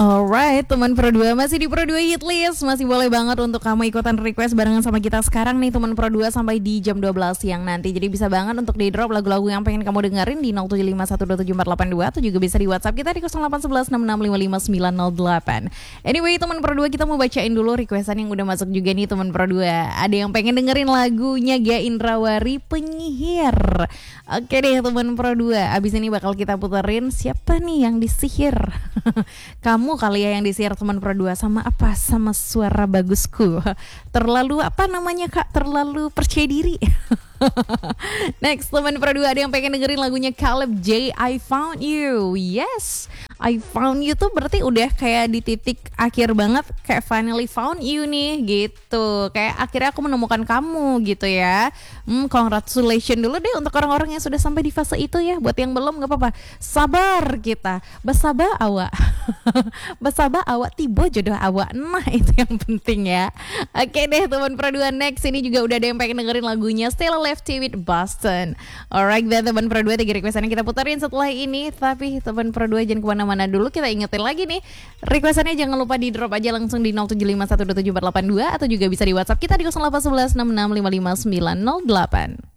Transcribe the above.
Alright, teman Pro 2 masih di Pro 2 Hit List. Masih boleh banget untuk kamu ikutan request barengan sama kita sekarang nih teman Pro 2 sampai di jam 12 siang nanti. Jadi bisa banget untuk di drop lagu-lagu yang pengen kamu dengerin di 0751274482 atau juga bisa di WhatsApp kita di 081166555908. Anyway, teman Pro 2 kita mau bacain dulu requestan yang udah masuk juga nih teman Pro 2. Ada yang pengen dengerin lagunya Gia Indrawari Penyihir. Oke deh teman Pro 2, abis ini bakal kita puterin siapa nih yang disihir. Kamu kali ya yang disihir teman Pro 2 sama apa? Sama suara bagusku. Terlalu apa namanya Kak? Terlalu percaya diri. Next teman Pro 2 ada yang pengen dengerin lagunya Caleb J, I Found You. Yes, I Found You tuh berarti udah kayak di titik akhir banget, kayak finally found you nih gitu. Kayak akhirnya aku menemukan kamu gitu ya. Congratulations dulu deh untuk orang-orang yang sudah sampai di fase itu ya. Buat yang belum gak apa-apa, sabar kita. Bersabah awak. Bersabah awak tiba jodoh awak. Nah itu yang penting ya. Oke deh teman Pro 2, next ini juga udah ada yang pengen dengerin lagunya Still Lefty with Boston. Alright then teman Pro 2, 3 requestannya kita puterin setelah ini. Tapi teman Pro 2 jangan kemana-mana dulu, kita ingetin lagi nih, requestannya jangan lupa di drop aja langsung di 0751274482 atau juga bisa di WhatsApp kita di 081166555908.